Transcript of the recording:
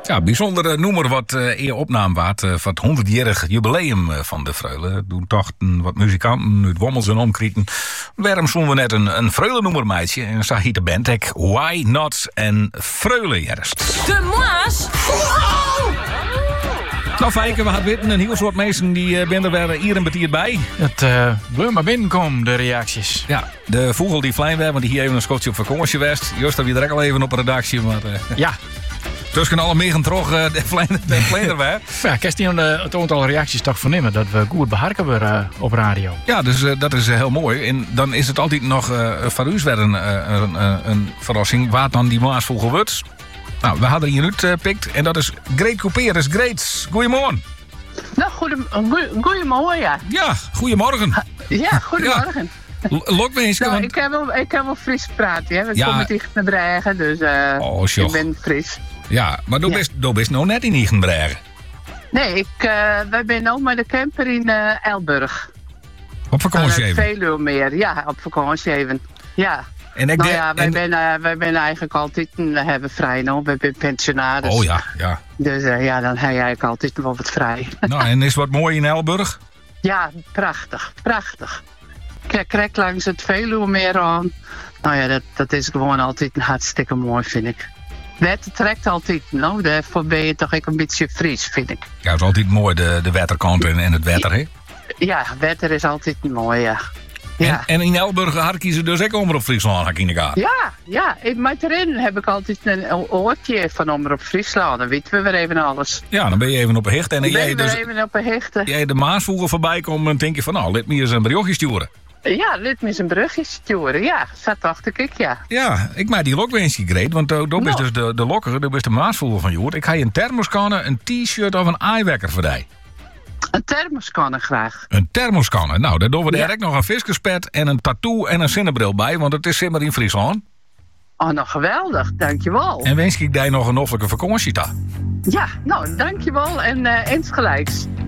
Ja, bijzonder nummer wat eer opname waard van het 100-jarig jubileum van de Freule. Toen toch wat muzikanten uit Wommels en omkrieten. Waarom zongen we net een Freule-nummer, meidje. En zag hier de band ook Why Not en Freule eerst. De Maas! Nou, Fijke, we hadden weten een heel soort mensen die ben er weer hier een betiert bij. Het blijf maar binnenkomen, de reacties. Ja, de vogel die vlein werd, want die hier even een schotje op vakantie was. Joost had weer al even op een redactie, maar... Ja. Tussen alle megen terug de vleinder weer. Ja, kerst die het aantal reacties toch vernemen dat we goed beharken weer op radio. Ja, dus dat is heel mooi. En dan is het altijd nog voor u weer een verrassing. Waar dan die Maasvogel wordt. Nou, we hadden hier nu pikt en dat is Greet Couperus. Greet, goedemorgen. Nou, goedemorgen, ja. Ja, goedemorgen. Ja, goedemorgen. Lokwezen. Nou, ik heb wel fris gepraat, hè. Ik kom met dicht naar Bregen, dus ik ben fris. Ja, maar du bent nou net in Igenbregen. Nee, wij zijn ook met de camper in Elburg. Op vakantie even? Veluwe meer, ja, op vakantie even. Ja. En wij zijn eigenlijk altijd, hebben vrij nou, we zijn pensionaris. Oh ja, ja. Dus dan heb je eigenlijk altijd wel wat vrij. Nou, en is wat mooi in Elburg? Ja, prachtig, prachtig. Kijk langs het Veluwemeer aan. Nou ja, dat is gewoon altijd hartstikke mooi, vind ik. Het trekt altijd, nou, daarvoor ben je toch een beetje fris, vind ik. Ja, het is altijd mooi, de waterkant en het water, hè? Ja, water is altijd mooi, ja. Ja. En in Elburg harken ze dus ook Omroep Friesland in de gaten? Ja. Met erin heb ik altijd een oortje van Omroep Friesland. Dan weten we weer even alles. Ja, dan ben je even op een hecht. En dan even op een hecht. Jij de Maasvogel voorbij komt en denk je van, nou, laat me eens een berichtje sturen. Ja, laat me eens een berichtje sturen. Ja, dat dacht ik, ja. Ja, ik maak die lokwensje greet, want dat is dus de lokker, dat is de Maasvogel van Joert. Ik ga je een thermoskanne, een t-shirt of een aaiwekker voor die. Een thermoskanne graag. Een thermoskanne. Nou, daar doen we direct nog een viskerspet en een tattoo en een zonnebril bij, want het is simmer in Friesland. Oh, nou geweldig. Dankjewel. En wens ik jij nog een hoffelijke vakantie. Ja, nou, dankjewel en insgelijks.